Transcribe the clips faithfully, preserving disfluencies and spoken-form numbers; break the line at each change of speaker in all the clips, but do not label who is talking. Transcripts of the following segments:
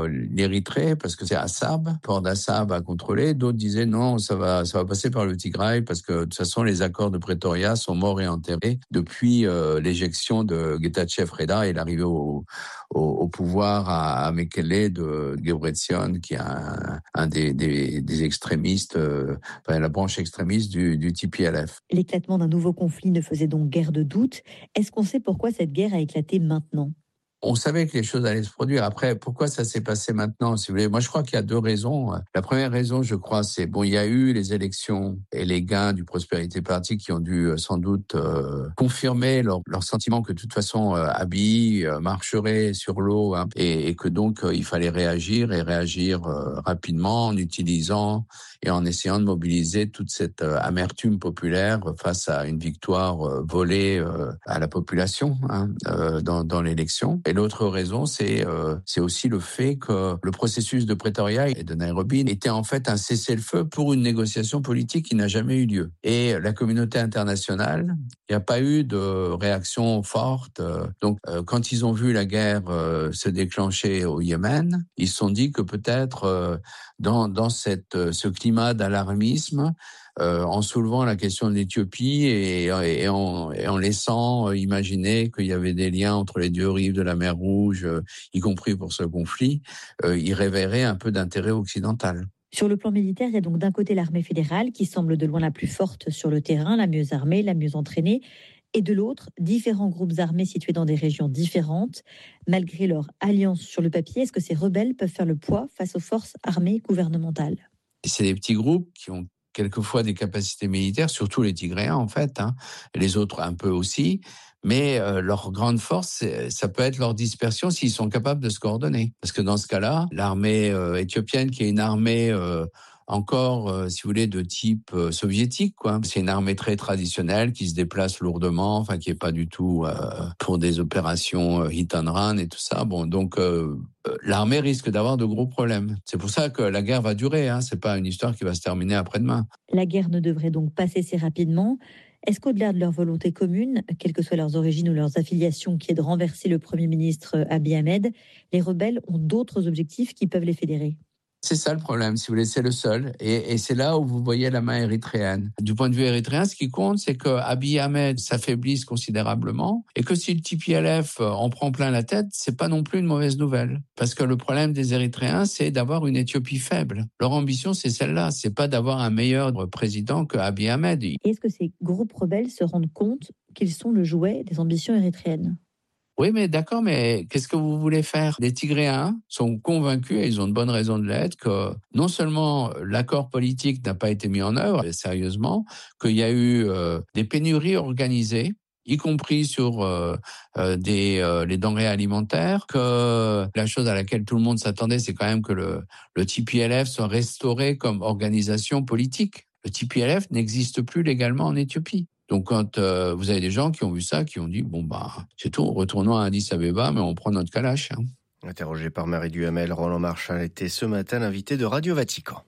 euh, l'Érythrée parce que c'est Assab, port d'Assab à contrôler. D'autres disaient non, ça va, ça va passer par le Tigray parce que de toute façon les accords de Pretoria sont morts et enterrés depuis euh, l'éjection de Getachew Reda et l'arrivée au, au, au pouvoir à, à Mekele de Debretsion, qui est un, un des, des, des extrémistes, euh, enfin, la branche extrémiste du, du T P L F.
L'éclatement d'un nouveau conflit ne faisait donc guère de doute. Est-ce qu'on sait pourquoi cette guerre a éclaté maintenant ?
On savait que les choses allaient se produire. Après, pourquoi ça s'est passé maintenant, si vous voulez ? Moi, je crois qu'il y a deux raisons. La première raison, je crois, c'est, bon, il y a eu les élections et les gains du Prosperity Party qui ont dû sans doute euh, confirmer leur, leur sentiment que de toute façon, euh, Abiy euh, marcherait sur l'eau, hein, et, et que donc, euh, il fallait réagir et réagir euh, rapidement en utilisant et en essayant de mobiliser toute cette euh, amertume populaire face à une victoire euh, volée euh, à la population, hein, euh, dans, dans l'élection. Et l'autre raison, c'est euh, c'est aussi le fait que le processus de Pretoria et de Nairobi était en fait un cessez-le-feu pour une négociation politique qui n'a jamais eu lieu. Et la communauté internationale, il n'y a pas eu de réaction forte. Donc, euh, quand ils ont vu la guerre euh, se déclencher au Yémen, ils se sont dit que peut-être euh, dans dans cette ce climat d'alarmisme, Euh, en soulevant la question de l'Éthiopie et, et, en, et en laissant imaginer qu'il y avait des liens entre les deux rives de la mer Rouge, euh, y compris pour ce conflit, euh, il révérait un peu d'intérêt occidental.
Sur le plan militaire, il y a donc d'un côté l'armée fédérale qui semble de loin la plus forte sur le terrain, la mieux armée, la mieux entraînée, et de l'autre, différents groupes armés situés dans des régions différentes. Malgré leur alliance sur le papier, est-ce que ces rebelles peuvent faire le poids face aux forces armées gouvernementales ?
C'est des petits groupes qui ont quelquefois des capacités militaires, surtout les Tigréens en fait, hein, les autres un peu aussi, mais euh, leur grande force, ça peut être leur dispersion s'ils sont capables de se coordonner. Parce que dans ce cas-là, l'armée euh, éthiopienne, qui est une armée euh, encore, euh, si vous voulez, de type euh, soviétique, quoi. C'est une armée très traditionnelle qui se déplace lourdement, enfin qui est pas du tout euh, pour des opérations euh, hit and run et tout ça. Bon, donc euh, l'armée risque d'avoir de gros problèmes. C'est pour ça que la guerre va durer, hein. C'est pas une histoire qui va se terminer après-demain.
La guerre ne devrait donc pas cesser rapidement. Est-ce qu'au-delà de leur volonté commune, quelles que soient leurs origines ou leurs affiliations, qui est de renverser le Premier ministre Abiy Ahmed, les rebelles ont d'autres objectifs qui peuvent les fédérer ?
C'est ça le problème, si vous voulez, c'est le seul. Et, et c'est là où vous voyez la main érythréenne. Du point de vue érythréen, ce qui compte, c'est que Abiy Ahmed s'affaiblisse considérablement et que si le T P L F en prend plein la tête, c'est pas non plus une mauvaise nouvelle. Parce que le problème des Érythréens, c'est d'avoir une Éthiopie faible. Leur ambition, c'est celle-là. C'est pas d'avoir un meilleur président que Abiy Ahmed.
Et est-ce que ces groupes rebelles se rendent compte qu'ils sont le jouet des ambitions érythréennes ?
Oui, mais d'accord, mais qu'est-ce que vous voulez faire ? Les Tigréens sont convaincus, et ils ont de bonnes raisons de l'être, que non seulement l'accord politique n'a pas été mis en œuvre, sérieusement, qu'il y a eu euh, des pénuries organisées, y compris sur euh, euh, des, euh, les denrées alimentaires, que la chose à laquelle tout le monde s'attendait, c'est quand même que le, le T P L F soit restauré comme organisation politique. Le T P L F n'existe plus légalement en Éthiopie. Donc, quand euh, vous avez des gens qui ont vu ça, qui ont dit, bon, bah, c'est tout, retournons à Addis Abeba, mais on prend notre Kalash. Hein.
Interrogé par Marie Duhamel, Roland Marchal était ce matin l'invité de Radio Vatican.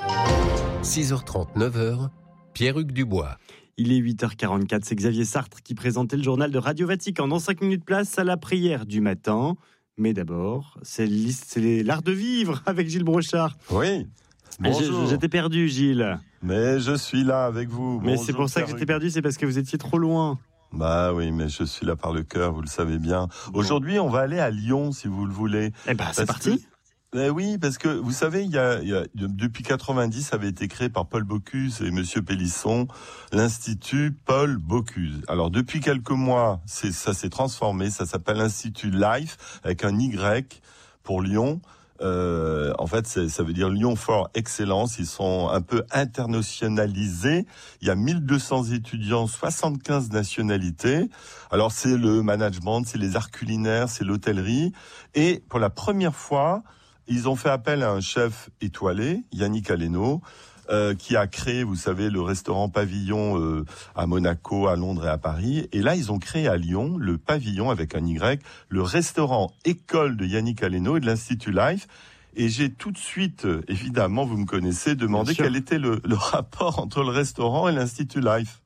six heures trente, neuf heures, Pierre-Hugues Dubois.
Il est huit heures quarante-quatre, c'est Xavier Sartre qui présentait le journal de Radio Vatican. Dans cinq minutes, place à la prière du matin. Mais d'abord, c'est l'art de vivre avec Gilles Brochard.
Oui. Bonjour.
J'étais perdu, Gilles.
Mais je suis là avec vous.
Mais Bonjour, c'est pour ça que j'étais perdu, c'est parce que vous étiez trop loin.
Bah oui, mais je suis là par le cœur, vous le savez bien. Bon. Aujourd'hui, on va aller à Lyon, si vous le voulez.
Eh ben, c'est parti.
Que... Eh oui, parce que vous savez, il y a, il y a depuis quatre-vingt-dix, ça avait été créé par Paul Bocuse et Monsieur Pélisson, l'Institut Paul Bocuse. Alors depuis quelques mois, c'est, ça s'est transformé, ça s'appelle l'Institut Life avec un Y pour Lyon. Euh, en fait, c'est, ça veut dire Lyon for Excellence. Ils sont un peu internationalisés. Il y a mille deux cents étudiants, soixante-quinze nationalités. Alors, c'est le management, c'est les arts culinaires, c'est l'hôtellerie. Et pour la première fois, ils ont fait appel à un chef étoilé, Yannick Aleno, Euh, qui a créé, vous savez, le restaurant Pavillon euh, à Monaco, à Londres et à Paris. Et là, ils ont créé à Lyon le Pavillon avec un Y, le restaurant école de Yannick Aleno et de l'Institut Life. Et j'ai tout de suite, évidemment, vous me connaissez, demandé quel était le, le rapport entre le restaurant et l'Institut Life.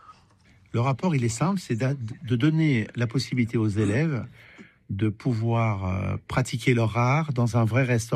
Le rapport, il est simple, c'est de donner la possibilité aux élèves de pouvoir euh, pratiquer leur art dans un vrai restaurant.